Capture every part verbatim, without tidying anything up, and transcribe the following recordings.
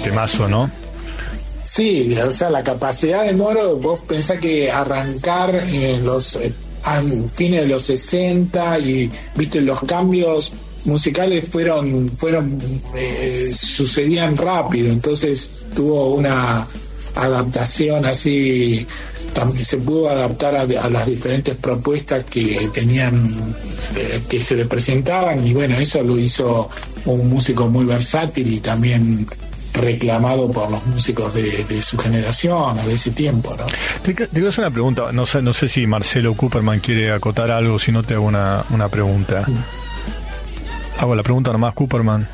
temazo, ¿no? Sí, o sea, la capacidad de Moro, vos pensás que arrancar en los eh, a fines de los sesenta y, viste, los cambios musicales fueron, fueron eh, sucedían rápido, entonces tuvo una adaptación así, también se pudo adaptar a, a las diferentes propuestas que tenían, eh, que se le presentaban, y bueno, eso lo hizo un músico muy versátil y también reclamado por los músicos de, de su generación, de ese tiempo, ¿no? Te, te quiero hacer una pregunta, no sé, no sé si Marcelo Cooperman quiere acotar algo, si no te hago una, una pregunta. Sí. Hago la pregunta nomás, Cooperman.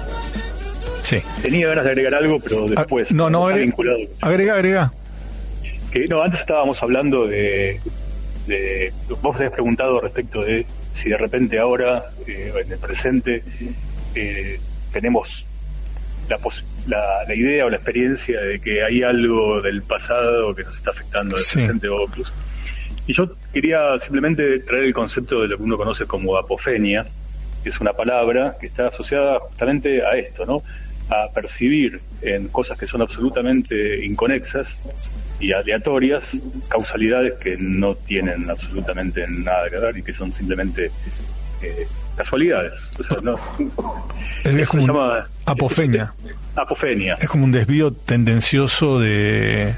Sí. Tenía ganas de agregar algo, pero después... Ah, no, no, agrega, vinculado. agrega, agrega. Que, no, antes estábamos hablando de, de... Vos habías preguntado respecto de si de repente ahora, eh, en el presente, eh, tenemos la, pos, la, la idea o la experiencia de que hay algo del pasado que nos está afectando en el sí. presente o incluso. Y yo quería simplemente traer el concepto de lo que uno conoce como apofenia, que es una palabra que está asociada justamente a esto, ¿no? A percibir en cosas que son absolutamente inconexas y aleatorias causalidades que no tienen absolutamente nada que ver y que son simplemente eh, casualidades. O sea, no, es como se llama apofenia. Es, apofenia. Es como un desvío tendencioso de,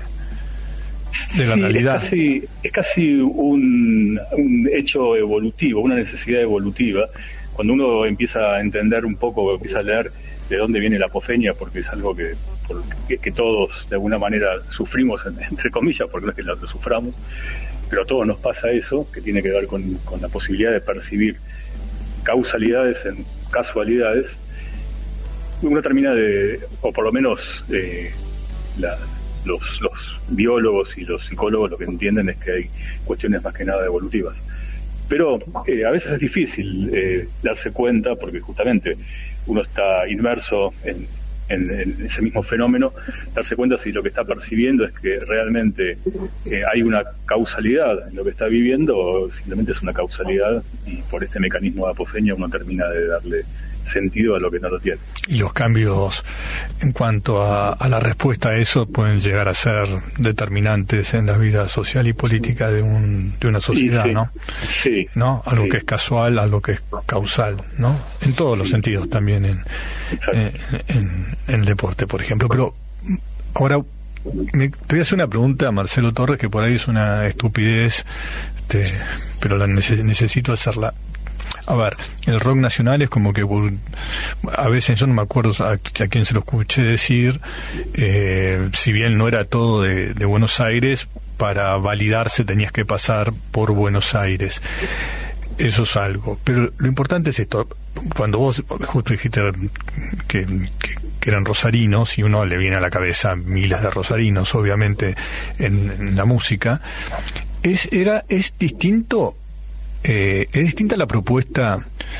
de la sí, realidad. Es casi, es casi un, un hecho evolutivo, una necesidad evolutiva. Cuando uno empieza a entender un poco, empieza a leer de dónde viene la apofenia, porque es algo que, por, que, que todos de alguna manera sufrimos, entre comillas, porque no es que lo, lo suframos, pero a todos nos pasa eso, que tiene que ver con, con la posibilidad de percibir causalidades en casualidades. Uno termina de, o por lo menos eh, la, los, los biólogos y los psicólogos lo que entienden es que hay cuestiones más que nada evolutivas. Pero eh, a veces es difícil eh, darse cuenta porque justamente uno está inmerso en, en, en ese mismo fenómeno, darse cuenta si lo que está percibiendo es que realmente eh, hay una causalidad en lo que está viviendo o simplemente es una causalidad y por este mecanismo de apofenia uno termina de darle sentido a lo que no lo tiene. Y los cambios en cuanto a, a la respuesta a eso pueden llegar a ser determinantes en la vida social y política de un de una sociedad, sí, sí. ¿no? Sí. ¿No? Algo sí. que es casual, algo que es causal, ¿no? En todos los sí. sentidos también en, en, en, en el deporte, por ejemplo. Pero ahora me, te voy a hacer una pregunta a Marcelo Torres que por ahí es una estupidez, este, pero la neces- necesito hacerla. A ver, el rock nacional es como que a veces yo no me acuerdo a, a quién se lo escuché decir, eh, si bien no era todo de, de Buenos Aires, para validarse tenías que pasar por Buenos Aires. Eso es algo. Pero lo importante es esto. Cuando vos justo dijiste que, que, que eran rosarinos, y uno le viene a la cabeza miles de rosarinos, obviamente, en, en la música, es, era, es distinto. Eh, es distinta la propuesta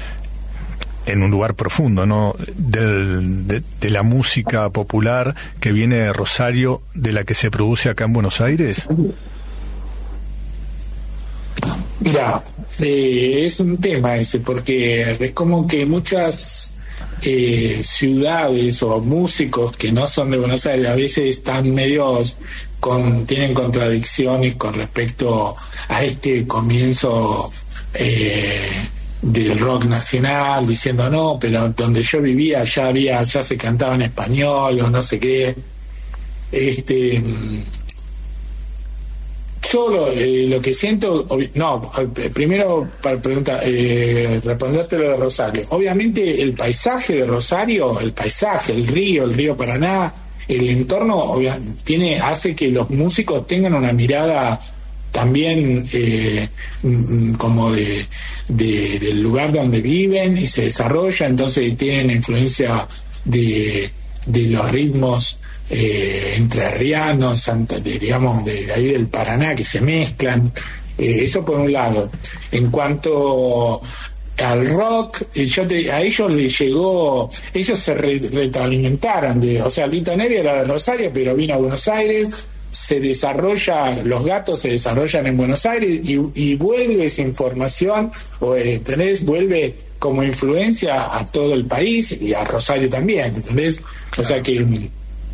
en un lugar profundo, ¿no? Del, de, de la música popular que viene de Rosario, de la que se produce acá en Buenos Aires. Mira, eh, es un tema ese, porque es como que muchas eh, ciudades o músicos que no son de Buenos Aires a veces están medios con, tienen contradicciones con respecto a este comienzo Eh, del rock nacional, diciendo no, pero donde yo vivía ya había, ya se cantaba en español o no sé qué. Este yo lo, eh, lo que siento, no, primero para preguntar, eh, responderte lo de Rosario. Obviamente el paisaje de Rosario, el paisaje, el río, el río Paraná, el entorno tiene, hace que los músicos tengan una mirada también eh, como de, de del lugar donde viven y se desarrolla, entonces tienen influencia de, de los ritmos eh, entrerrianos, Santa, de, digamos, de, de ahí del Paraná, que se mezclan, eh, eso por un lado. En cuanto al rock, yo te, a ellos les llegó, ellos se re, retroalimentaron, de, o sea, Lito Nevia era de Rosario, pero vino a Buenos Aires, se desarrolla, los gatos se desarrollan en Buenos Aires y, y vuelve esa información, o, ¿entendés? Vuelve como influencia a todo el país y a Rosario también, ¿entendés? O sea que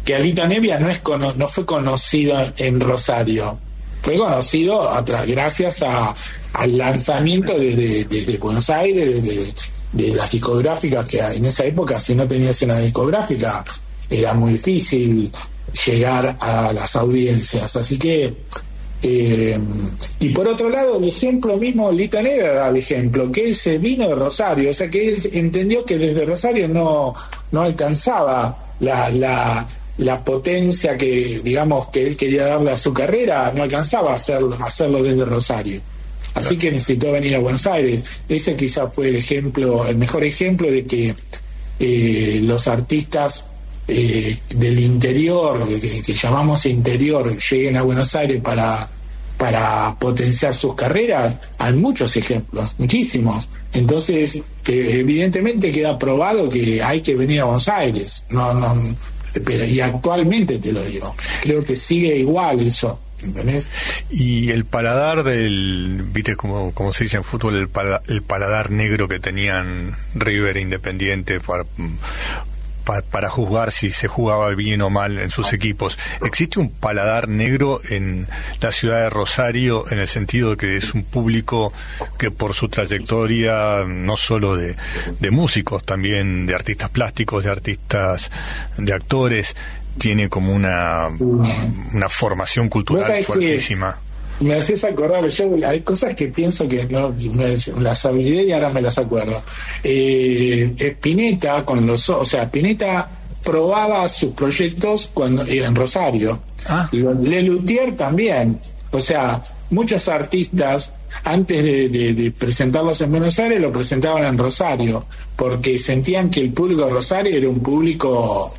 que Lito Nebbia no, es cono, no fue conocido en Rosario, fue conocido a tra- gracias a, al lanzamiento desde, desde Buenos Aires, desde de las discográficas, que en esa época si no tenías una discográfica era muy difícil llegar a las audiencias, así que eh, y por otro lado el ejemplo mismo, Lito Nebbia da el ejemplo, que él se vino de Rosario, o sea que él entendió que desde Rosario no, no alcanzaba la, la, la potencia que digamos que él quería darle a su carrera, no alcanzaba a hacerlo, a hacerlo desde Rosario. Así que necesitó venir a Buenos Aires. Ese quizás fue el ejemplo, el mejor ejemplo de que eh, los artistas eh, del interior, que, que llamamos interior, lleguen a Buenos Aires para, para potenciar sus carreras. Hay muchos ejemplos, muchísimos. Entonces, eh, evidentemente queda probado que hay que venir a Buenos Aires. No, no, pero, y actualmente te lo digo. Creo que sigue igual eso. ¿Entendés? Y el paladar del, viste como, como se dice en fútbol, el, pala, el paladar negro que tenían River e Independiente para, para, para juzgar si se jugaba bien o mal en sus equipos. ¿Existe un paladar negro en la ciudad de Rosario, en el sentido de que es un público que por su trayectoria, no solo de, de músicos, también de artistas plásticos, de artistas, de actores, tiene como una una formación cultural fuertísima? Me haces acordar, yo hay cosas que pienso que no me, las olvidé y ahora me las acuerdo. Eh, Spinetta con los, o sea, Spinetta probaba sus proyectos cuando en Rosario. Ah. Lelutier también. O sea, muchos artistas antes de, de, de presentarlos en Buenos Aires lo presentaban en Rosario porque sentían que el público de Rosario era un público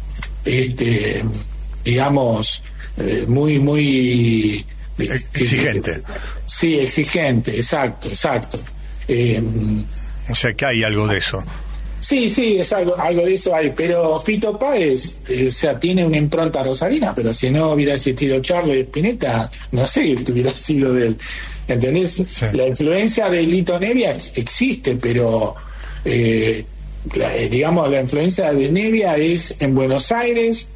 este digamos eh, muy muy exigente. Eh, sí, exigente, exacto, exacto. Eh, o sea que hay algo de eso. Sí, sí, es algo, algo de eso hay, pero Fito Páez, eh, o sea, tiene una impronta rosarina, pero si no hubiera existido Charlie Spinetta, no sé qué hubiera sido de él, ¿entendés? Sí. La influencia de Lito Nebbia existe, pero eh, La, eh, digamos, la influencia de Nebbia es en Buenos Aires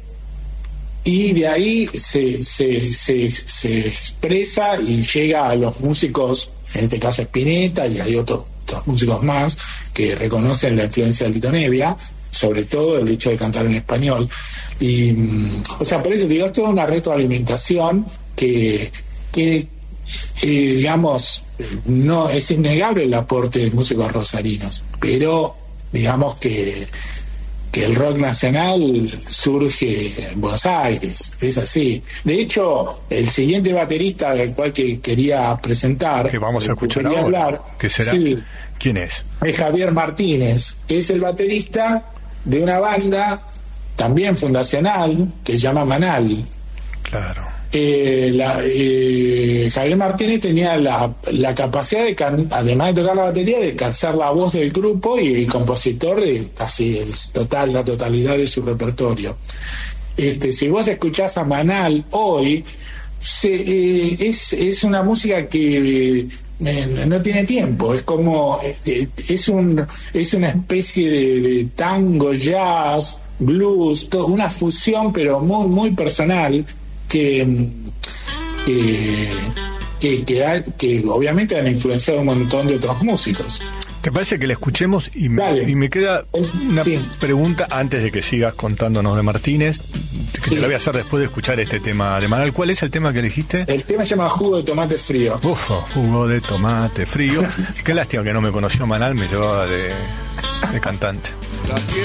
y de ahí se, se, se, se expresa y llega a los músicos, en este caso Spinetta, y hay otros, otros músicos más que reconocen la influencia de Lito Nebbia, sobre todo el hecho de cantar en español. Y, o sea, por eso digo, es toda una retroalimentación que, que eh, digamos, no es innegable el aporte de músicos rosarinos, pero digamos que, que el rock nacional surge en Buenos Aires, es así. De hecho, el siguiente baterista del cual que quería presentar, que vamos a escuchar ahora, hablar, ¿qué será? Sí, ¿quién es? Es Javier Martínez, que es el baterista de una banda también fundacional que se llama Manal. Claro. Eh, la, eh, Javier Martínez tenía la, la capacidad de can, además de tocar la batería, de calzar la voz del grupo y el compositor de casi el total, la totalidad de su repertorio. Este, si vos escuchás a Manal hoy, se, eh, es, es una música que eh, no tiene tiempo, es como eh, es un es una especie de, de tango, jazz, blues, todo, una fusión pero muy muy personal. Que, que, que, que, ha, que obviamente han influenciado un montón de otros músicos. ¿Te parece que la escuchemos? Y me, y me queda una sí. pregunta antes de que sigas contándonos de Martínez, que sí. te la voy a hacer después de escuchar este tema de Manal. ¿Cuál es el tema que elegiste? El tema se llama Jugo de Tomate Frío. Uf, jugo de tomate frío. Qué lástima que no me conoció Manal, me llevaba de, de cantante.